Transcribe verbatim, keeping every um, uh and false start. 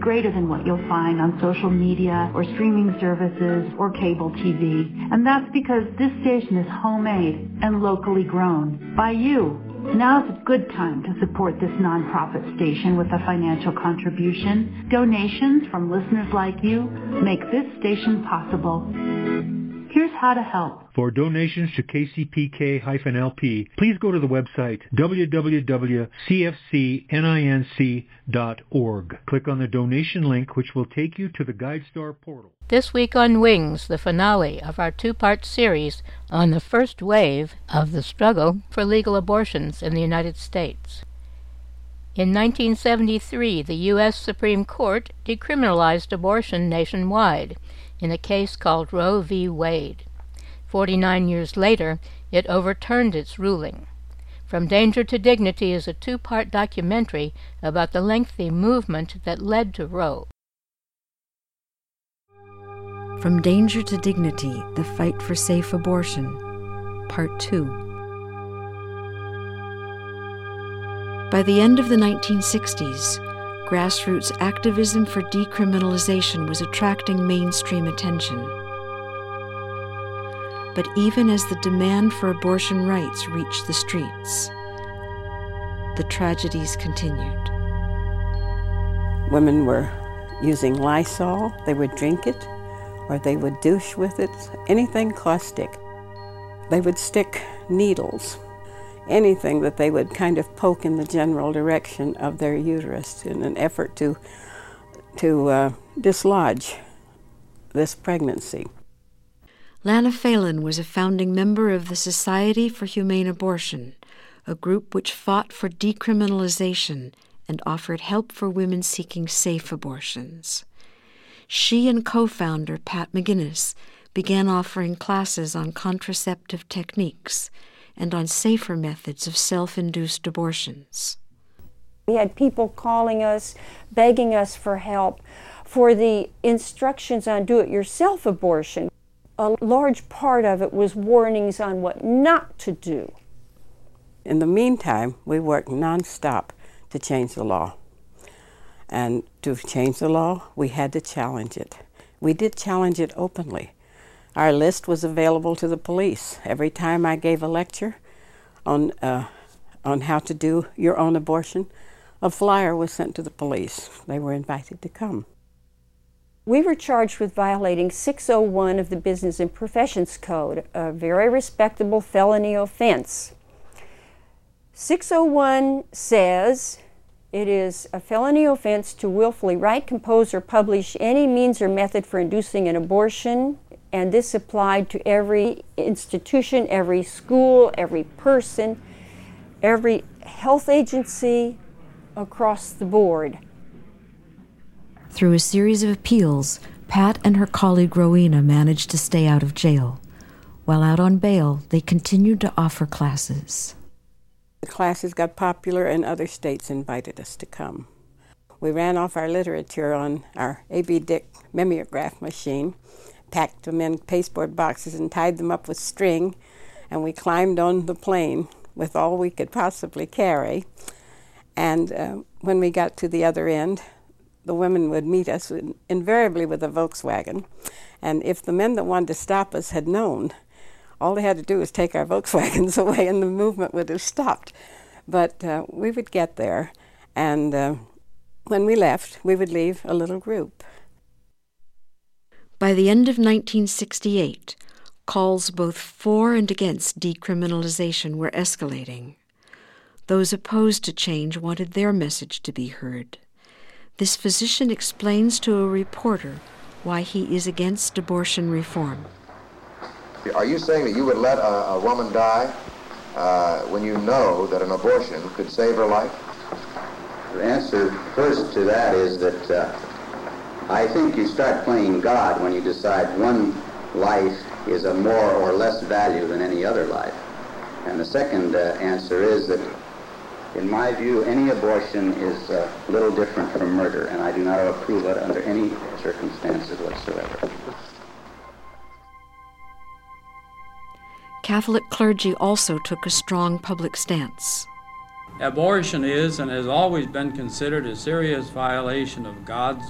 greater than what you'll find on social media or streaming services or cable T V. And that's because this station is homemade and locally grown by you. Now's a good time to support this nonprofit station with a financial contribution. Donations from listeners like you make this station possible. Here's how to help. For donations to K C P K L P, please go to the website w w w dot c f c ninc dot org. Click on the donation link, which will take you to the GuideStar portal. This week on Wings, the finale of our two-part series on the first wave of the struggle for legal abortions in the United States. In nineteen seventy-three, the U S Supreme Court decriminalized abortion nationwide in a case called Roe v. Wade. Forty-nine years later, it overturned its ruling. From Danger to Dignity is a two-part documentary about the lengthy movement that led to Roe. From Danger to Dignity, The Fight for Safe Abortion, Part two. By the end of the nineteen sixties, grassroots activism for decriminalization was attracting mainstream attention. But even as the demand for abortion rights reached the streets, the tragedies continued. Women were using Lysol, they would drink it, or they would douche with it, anything caustic. They would stick needles, anything that they would kind of poke in the general direction of their uterus in an effort to, to uh, dislodge this pregnancy. Lana Phelan was a founding member of the Society for Humane Abortion, a group which fought for decriminalization and offered help for women seeking safe abortions. She and co-founder Pat McGinnis began offering classes on contraceptive techniques and on safer methods of self-induced abortions. We had people calling us, begging us for help for the instructions on do-it-yourself abortion. A large part of it was warnings on what not to do. In the meantime, we worked nonstop to change the law. And to change the law, we had to challenge it. We did challenge it openly. Our list was available to the police. Every time I gave a lecture on, uh, on how to do your own abortion, a flyer was sent to the police. They were invited to come. We were charged with violating six oh one of the Business and Professions Code, a very respectable felony offense. six oh one says it is a felony offense to willfully write, compose, or publish any means or method for inducing an abortion, and this applied to every institution, every school, every person, every health agency across the board. Through a series of appeals, Pat and her colleague Rowena managed to stay out of jail. While out on bail, they continued to offer classes. The classes got popular and other states invited us to come. We ran off our literature on our A B Dick mimeograph machine, packed them in pasteboard boxes and tied them up with string, and we climbed on the plane with all we could possibly carry. And uh, when we got to the other end, the women would meet us in, invariably with a Volkswagen. And if the men that wanted to stop us had known, all they had to do was take our Volkswagens away and the movement would have stopped. But uh, we would get there, and uh, when we left, we would leave a little group. By the end of nineteen sixty-eight, calls both for and against decriminalization were escalating. Those opposed to change wanted their message to be heard. This physician explains to a reporter why he is against abortion reform. Are you saying that you would let a, a woman die uh, when you know that an abortion could save her life? The answer first to that is that uh, I think you start playing God when you decide one life is of more or less value than any other life. And the second uh, answer is that, in my view, any abortion is a little different from murder, and I do not approve it under any circumstances whatsoever. Catholic clergy also took a strong public stance. Abortion is and has always been considered a serious violation of God's